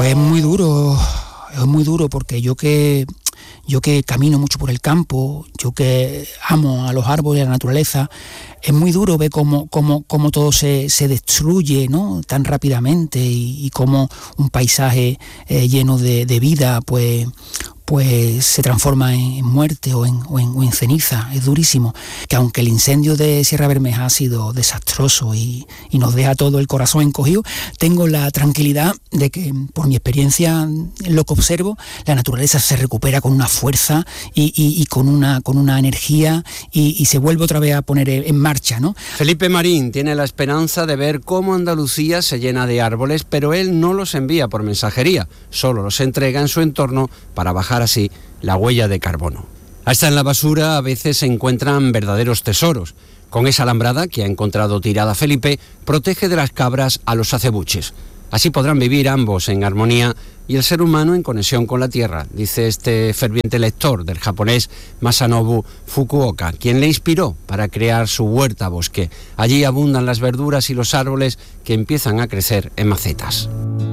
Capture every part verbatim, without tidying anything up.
Pues es muy duro, es muy duro porque yo que yo que camino mucho por el campo, yo que amo a los árboles y a la naturaleza, es muy duro ver cómo, cómo, cómo todo se, se destruye, ¿no?, tan rápidamente y, y cómo un paisaje eh, lleno de, de vida pues, pues se transforma en, en muerte o en, o, en, o en ceniza. Es durísimo. Que aunque el incendio de Sierra Bermeja ha sido desastroso y, y nos deja todo el corazón encogido, tengo la tranquilidad de que, por mi experiencia, lo que observo, la naturaleza se recupera con una fuerza y, y, y con, una, con una energía y, y se vuelve otra vez a poner en marcha, ¿no? Felipe Marín tiene la esperanza de ver cómo Andalucía se llena de árboles, pero él no los envía por mensajería, solo los entrega en su entorno para bajar así la huella de carbono. Hasta en la basura a veces se encuentran verdaderos tesoros. Con esa alambrada que ha encontrado tirada Felipe, protege de las cabras a los acebuches. Así podrán vivir ambos en armonía y el ser humano en conexión con la tierra, dice este ferviente lector del japonés Masanobu Fukuoka, quien le inspiró para crear su huerta bosque. Allí abundan las verduras y los árboles que empiezan a crecer en macetas.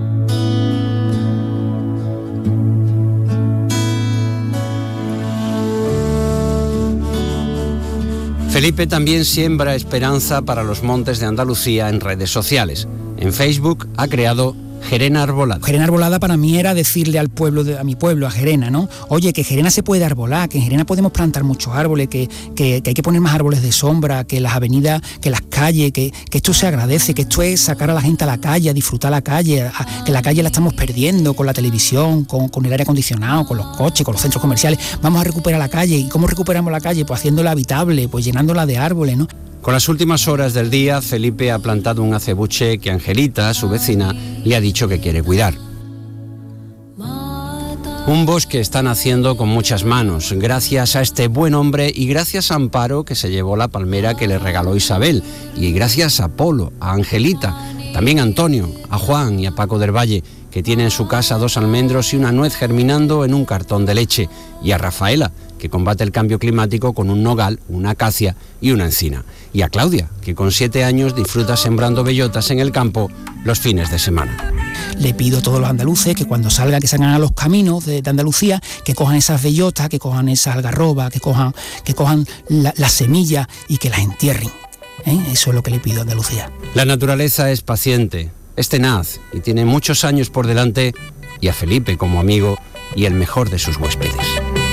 Felipe también siembra esperanza para los montes de Andalucía en redes sociales. En Facebook ha creado Gerena Arbolada. Gerena Arbolada para mí era decirle al pueblo, de, a mi pueblo, a Gerena, ¿no? Oye, que Gerena se puede arbolar, que en Gerena podemos plantar muchos árboles, que, que, que hay que poner más árboles de sombra, que las avenidas, que las calles, que, que esto se agradece, que esto es sacar a la gente a la calle, a disfrutar la calle, a, que la calle la estamos perdiendo con la televisión, con, con el aire acondicionado, con los coches, con los centros comerciales. Vamos a recuperar la calle. ¿Y cómo recuperamos la calle? Pues haciéndola habitable, pues llenándola de árboles, ¿no? Con las últimas horas del día, Felipe ha plantado un acebuche que Angelita, su vecina, le ha dicho que quiere cuidar. Un bosque está naciendo con muchas manos, gracias a este buen hombre y gracias a Amparo, que se llevó la palmera que le regaló Isabel, y gracias a Polo, a Angelita, también a Antonio, a Juan y a Paco del Valle, que tiene en su casa dos almendros y una nuez germinando en un cartón de leche, y a Rafaela, que combate el cambio climático con un nogal, una acacia y una encina. Y a Claudia, que con siete años disfruta sembrando bellotas en el campo los fines de semana. Le pido a todos los andaluces que cuando salgan, que salgan a los caminos de, de Andalucía, que cojan esas bellotas, que cojan esas algarrobas, que cojan, que cojan las la semillas y que las entierren. ¿Eh? Eso es lo que le pido a Andalucía. La naturaleza es paciente, es tenaz y tiene muchos años por delante, y a Felipe como amigo y el mejor de sus huéspedes.